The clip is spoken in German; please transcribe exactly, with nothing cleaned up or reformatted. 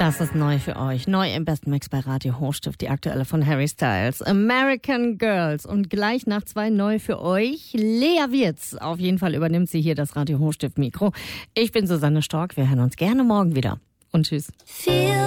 Das ist neu für euch. Neu im besten Mix bei Radio Hochstift, die aktuelle von Harry Styles. American Girls. Und gleich nach zwei neu für euch. Lea Wirtz. Auf jeden Fall übernimmt sie hier das Radio Hochstift Mikro. Ich bin Susanne Stork. Wir hören uns gerne morgen wieder. Und tschüss.